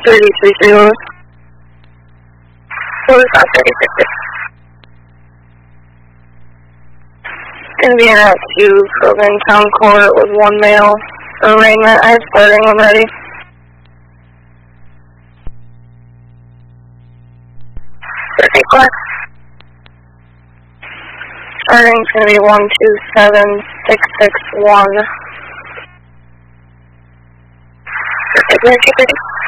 3330. What was that, 36? Gonna be in at 2, Krogan Town Court with 1 male arraignment. I have starting when ready. Starting's gonna be 127661.